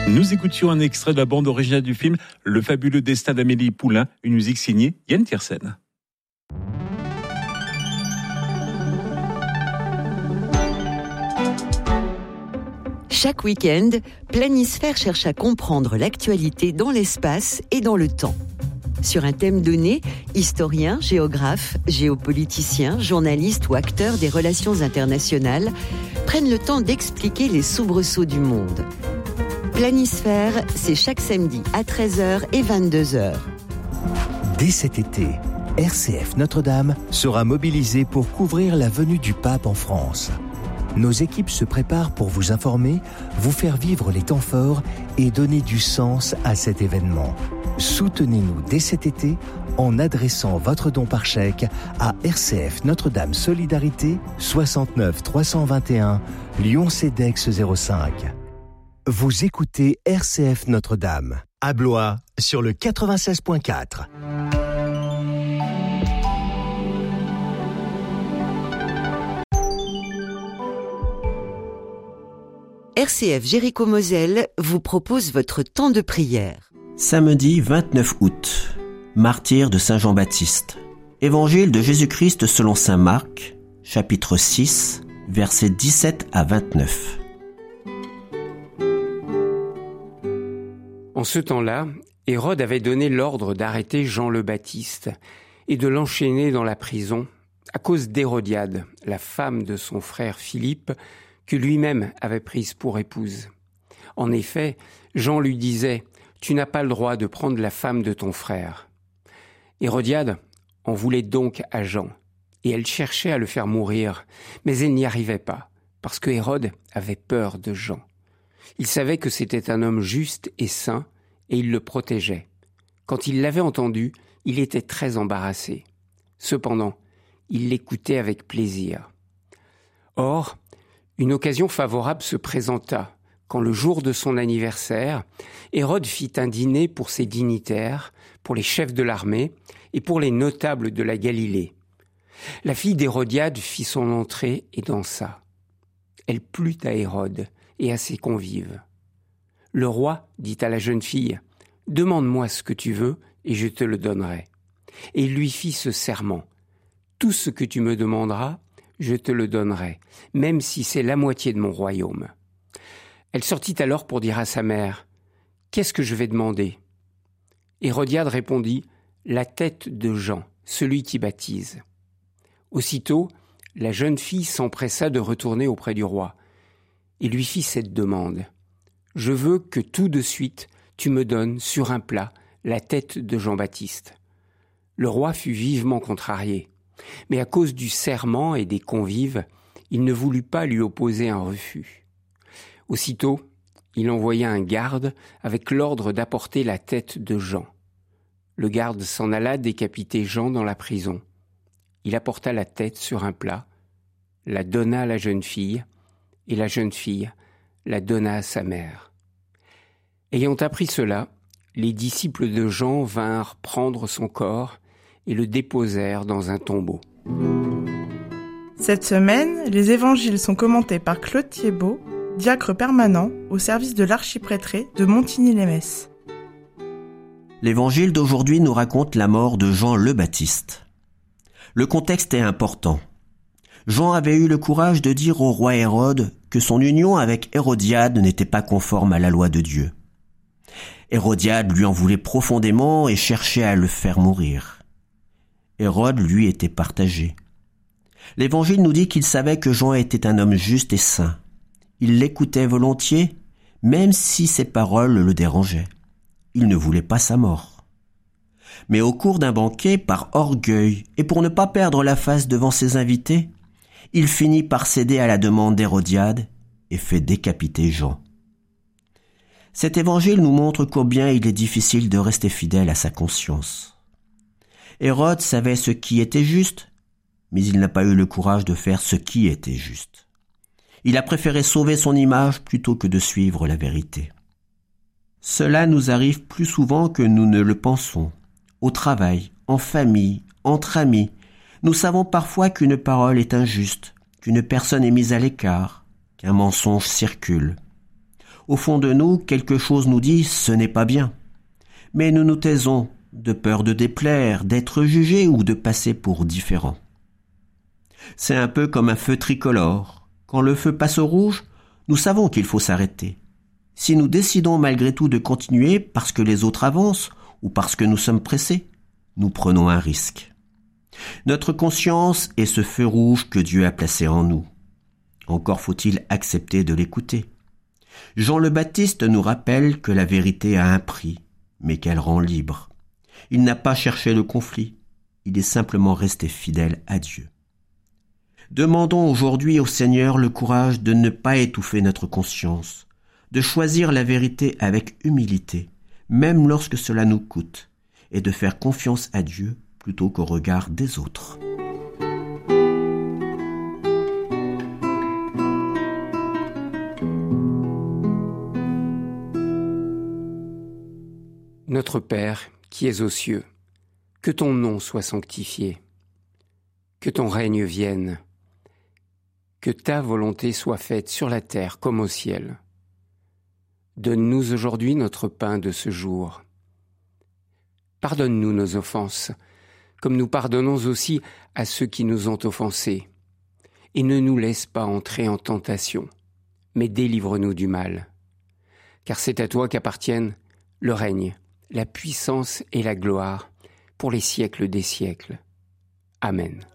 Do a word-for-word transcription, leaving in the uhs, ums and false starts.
Nous écoutions un extrait de la bande originale du film Le fabuleux destin d'Amélie Poulain, une musique signée Yann Tiersen. Chaque week-end, Planisphère cherche à comprendre l'actualité dans l'espace et dans le temps. Sur un thème donné, historiens, géographes, géopoliticiens, journalistes ou acteurs des relations internationales prennent le temps d'expliquer les soubresauts du monde. Planisphère, c'est chaque samedi à treize heures et vingt-deux heures. Dès cet été, R C F Notre-Dame sera mobilisée pour couvrir la venue du pape en France. Nos équipes se préparent pour vous informer, vous faire vivre les temps forts et donner du sens à cet événement. Soutenez-nous dès cet été en adressant votre don par chèque à R C F Notre-Dame Solidarité soixante-neuf trois cent vingt et un Lyon Cedex zéro cinq. Vous écoutez R C F Notre-Dame à Blois sur le quatre-vingt-seize point quatre. R C F Jéricho-Moselle vous propose votre temps de prière. Samedi vingt-neuf août, martyr de Saint Jean-Baptiste. Évangile de Jésus-Christ selon Saint Marc, chapitre six, versets dix-sept à vingt-neuf. En ce temps-là, Hérode avait donné l'ordre d'arrêter Jean le Baptiste et de l'enchaîner dans la prison à cause d'Hérodiade, la femme de son frère Philippe, que lui-même avait prise pour épouse. En effet, Jean lui disait « Tu n'as pas le droit de prendre la femme de ton frère ». Hérodiade en voulait donc à Jean, et elle cherchait à le faire mourir, mais elle n'y arrivait pas, parce que Hérode avait peur de Jean. Il savait que c'était un homme juste et saint, et il le protégeait. Quand il l'avait entendu, il était très embarrassé. Cependant, il l'écoutait avec plaisir. Or, une occasion favorable se présenta quand, le jour de son anniversaire, Hérode fit un dîner pour ses dignitaires, pour les chefs de l'armée et pour les notables de la Galilée. La fille d'Hérodiade fit son entrée et dansa. Elle plut à Hérode et à ses convives. Le roi dit à la jeune fille « Demande-moi ce que tu veux et je te le donnerai. » Et il lui fit ce serment « Tout ce que tu me demanderas, je te le donnerai, même si c'est la moitié de mon royaume. » Elle sortit alors pour dire à sa mère « Qu'est-ce que je vais demander ?» Hérodiade répondit « La tête de Jean, celui qui baptise. » Aussitôt, la jeune fille s'empressa de retourner auprès du roi et lui fit cette demande « Je veux que tout de suite tu me donnes sur un plat la tête de Jean-Baptiste. » Le roi fut vivement contrarié. Mais à cause du serment et des convives, il ne voulut pas lui opposer un refus. Aussitôt, il envoya un garde avec l'ordre d'apporter la tête de Jean. Le garde s'en alla décapiter Jean dans la prison. Il apporta la tête sur un plat, la donna à la jeune fille, et la jeune fille la donna à sa mère. Ayant appris cela, les disciples de Jean vinrent prendre son corps et le déposèrent dans un tombeau. Cette semaine, les évangiles sont commentés par Claude Thiebaud, diacre permanent au service de l'archiprêtré de Montigny-lès-Metz. L'évangile d'aujourd'hui nous raconte la mort de Jean le Baptiste. Le contexte est important. Jean avait eu le courage de dire au roi Hérode que son union avec Hérodiade n'était pas conforme à la loi de Dieu. Hérodiade lui en voulait profondément et cherchait à le faire mourir. Hérode, lui, était partagé. L'Évangile nous dit qu'il savait que Jean était un homme juste et saint. Il l'écoutait volontiers, même si ses paroles le dérangeaient. Il ne voulait pas sa mort. Mais au cours d'un banquet, par orgueil et pour ne pas perdre la face devant ses invités, il finit par céder à la demande d'Hérodiade et fait décapiter Jean. Cet évangile nous montre combien il est difficile de rester fidèle à sa conscience. Hérode savait ce qui était juste, mais il n'a pas eu le courage de faire ce qui était juste. Il a préféré sauver son image plutôt que de suivre la vérité. Cela nous arrive plus souvent que nous ne le pensons. Au travail, en famille, entre amis, nous savons parfois qu'une parole est injuste, qu'une personne est mise à l'écart, qu'un mensonge circule. Au fond de nous, quelque chose nous dit « ce n'est pas bien ». Mais nous nous taisons, de peur de déplaire, d'être jugés ou de passer pour différents. C'est un peu comme un feu tricolore. Quand le feu passe au rouge, nous savons qu'il faut s'arrêter. Si nous décidons malgré tout de continuer parce que les autres avancent ou parce que nous sommes pressés, nous prenons un risque. Notre conscience est ce feu rouge que Dieu a placé en nous. Encore faut-il accepter de l'écouter. Jean le Baptiste nous rappelle que la vérité a un prix, mais qu'elle rend libre. Il n'a pas cherché le conflit, il est simplement resté fidèle à Dieu. Demandons aujourd'hui au Seigneur le courage de ne pas étouffer notre conscience, de choisir la vérité avec humilité, même lorsque cela nous coûte, et de faire confiance à Dieu plutôt qu'au regard des autres. Notre Père, qui es aux cieux, que ton nom soit sanctifié, que ton règne vienne, que ta volonté soit faite sur la terre comme au ciel. Donne-nous aujourd'hui notre pain de ce jour. Pardonne-nous nos offenses, comme nous pardonnons aussi à ceux qui nous ont offensés. Et ne nous laisse pas entrer en tentation, mais délivre-nous du mal. Car c'est à toi qu'appartiennent le règne, la puissance et la gloire pour les siècles des siècles. Amen.